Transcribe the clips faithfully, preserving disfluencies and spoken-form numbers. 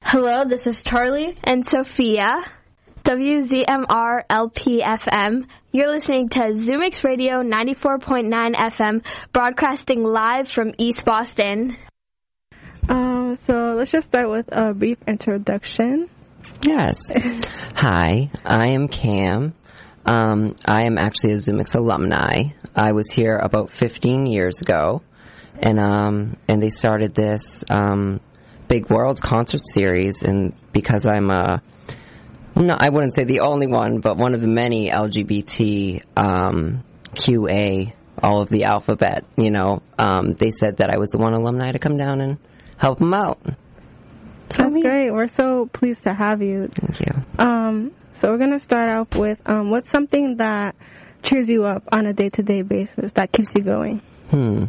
Hello, this is Charlie and Sophia. W Z M R L P F M. You're listening to Zoomix Radio ninety-four point nine F M, broadcasting live from East Boston. Um, so let's just start with a brief introduction. Yes. Hi, I am Cam. Um, I am actually a Zoomix alumni. I was here about fifteen years ago, and um, and they started this um, Big Worlds concert series, and because I'm a No, I wouldn't say the only one, but one of the many L G B T um, Q A, all of the alphabet, you know, um, they said that I was the one alumni to come down and help them out. So That's great. We're so pleased to have you. Thank you. Um, so we're going to start out with um, what's something that cheers you up on a day-to-day basis, that keeps you going? Hmm.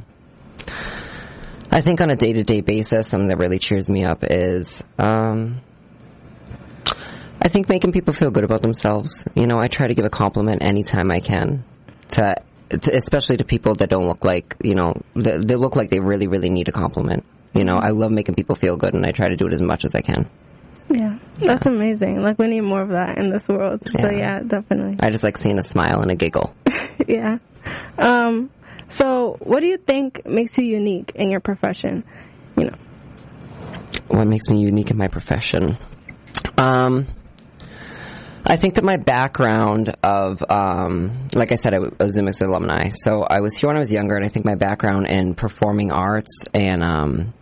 I think on a day-to-day basis, something that really cheers me up is... Um, I think making people feel good about themselves. You know, I try to give a compliment anytime I can, to, to especially to people that don't look like, you know, they, they look like they really, really need a compliment. You know, I love making people feel good, and I try to do it as much as I can. Yeah, that's yeah. amazing. Like, we need more of that in this world. So, yeah, yeah definitely. I just like seeing a smile and a giggle. yeah. Um, so, what do you think makes you unique in your profession? You know. What makes me unique in my profession? Um... I think that my background of, um, like I said, I was a Zoomix alumni, so I was here when I was younger, and I think my background in performing arts and um,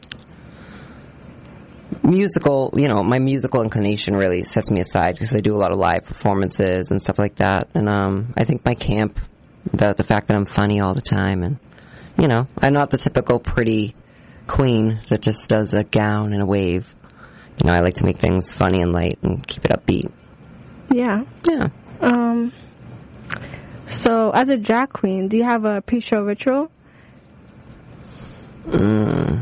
musical, you know, my musical inclination really sets me aside because I do a lot of live performances and stuff like that, and um, I think my camp, the, the fact that I'm funny all the time, and, you know, I'm not the typical pretty queen that just does a gown and a wave. You know, I like to make things funny and light and keep it upbeat. Yeah. Yeah. Um, so, as a drag queen, do you have a pre-show ritual? Mm.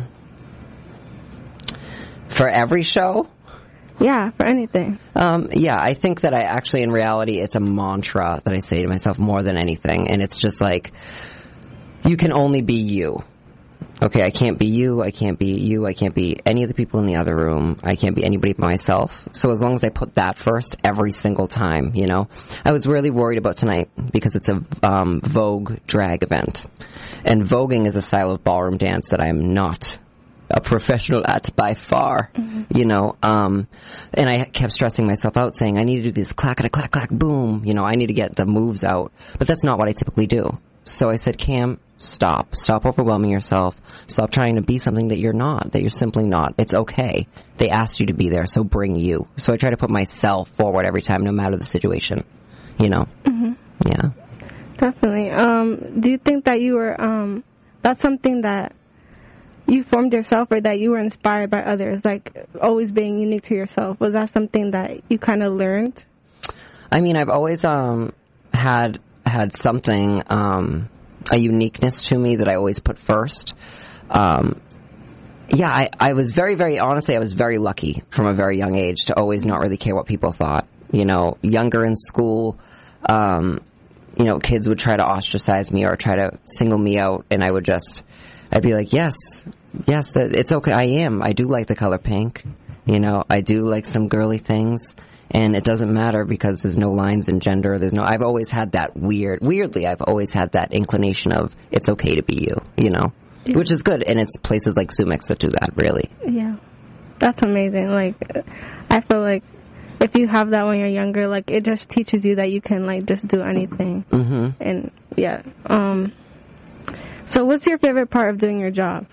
For every show? Yeah, for anything. Um, yeah, I think that I actually, in reality, it's a mantra that I say to myself more than anything. And it's just like, you can only be you. Okay, I can't be you, I can't be you, I can't be any of the people in the other room, I can't be anybody but myself. So as long as I put that first every single time, you know. I was really worried about tonight because it's a um, Vogue drag event. And voguing is a style of ballroom dance that I am not a professional at by far, mm-hmm. you know. Um, and I kept stressing myself out saying, I need to do this clack-a-clack, clack, boom, you know, I need to get the moves out. But that's not what I typically do. So I said, Cam, stop. Stop overwhelming yourself. Stop trying to be something that you're not, that you're simply not. It's okay. They asked you to be there, so bring you. So I try to put myself forward every time, no matter the situation. You know? Mm-hmm. Yeah. Definitely. Um, do you think that you were, um, that's something that you formed yourself or that you were inspired by others, like always being unique to yourself? Was that something that you kind of learned? I mean, I've always um, had... had something, um, a uniqueness to me that I always put first. Um, yeah, I, I was very, very, honestly, I was very lucky from a very young age to always not really care what people thought. You know, younger in school, um, you know, kids would try to ostracize me or try to single me out, and I would just, I'd be like, yes, yes, it's okay, I am. I do like the color pink. You know, I do like some girly things. And it doesn't matter because there's no lines in gender. There's no. I've always had that weird. Weirdly, I've always had that inclination of it's okay to be you. You know, yeah. Which is good. And it's places like Zoomix that do that. Really. Yeah, that's amazing. Like, I feel like if you have that when you're younger, like it just teaches you that you can like just do anything. Mm-hmm. And yeah. Um. So, what's your favorite part of doing your job?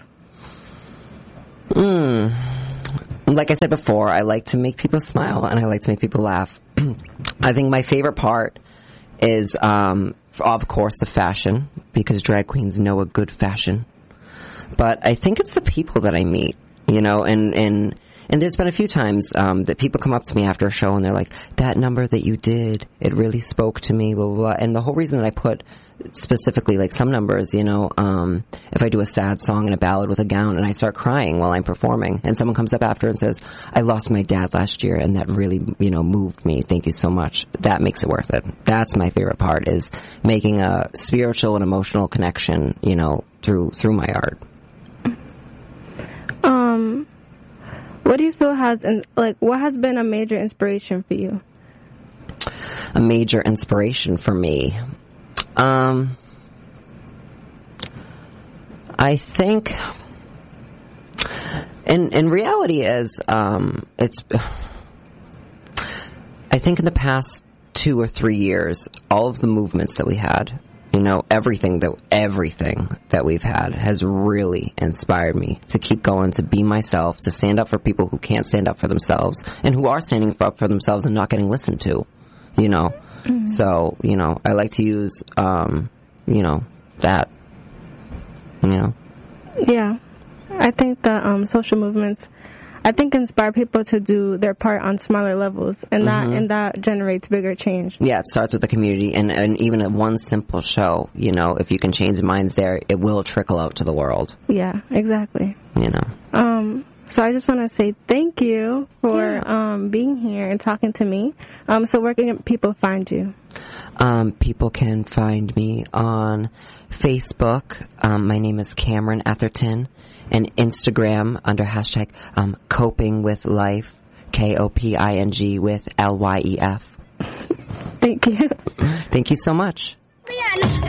Hmm. Like I said before, I like to make people smile and I like to make people laugh. I think my favorite part is, um, of course, the fashion, because drag queens know a good fashion. But I think it's the people that I meet, you know, and, and, and there's been a few times um, that people come up to me after a show and they're like, that number that you did, it really spoke to me, blah, blah, blah. And the whole reason that I put specifically like some numbers, you know, um, if I do a sad song and a ballad with a gown and I start crying while I'm performing and someone comes up after and says, I lost my dad last year and that really, you know, moved me. Thank you so much. That makes it worth it. That's my favorite part, is making a spiritual and emotional connection, you know, through, through my art. Um, What do you feel has, like, what has been a major inspiration for you? A major inspiration for me? Um, I think, and, and reality is, um, it's, I think in the past two or three years, all of the movements that we had, you know, everything that everything that we've had has really inspired me to keep going, to be myself, to stand up for people who can't stand up for themselves and who are standing up for themselves and not getting listened to, you know. Mm-hmm. So, you know, I like to use, um, you know, that, you know. Yeah. I think the um, social movements, I think, inspire people to do their part on smaller levels, and that mm-hmm. and that generates bigger change. Yeah, it starts with the community, and, and even at one simple show, you know, if you can change minds there, it will trickle out to the world. Yeah, exactly. You know. Um. So I just want to say thank you for yeah. um, being here and talking to me. Um. So where can people find you? Um. People can find me on Facebook. Um. My name is Cameron Atherton. And Instagram under hashtag um, coping with life, K O P I N G with L Y E F. Thank you. Thank you so much.